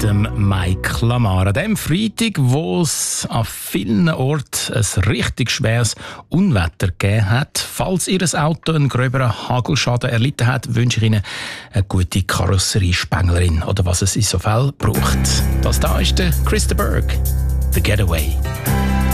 dem Mike Lamar. An dem Freitag, wo es an vielen Orten ein richtig schweres Unwetter gegeben hat. Falls Ihr Auto einen gröberen Hagelschaden erlitten hat, wünsche ich Ihnen eine gute Karosseriespenglerin oder was es in so Fällen braucht. Das da ist der Chris de Burgh, The Getaway.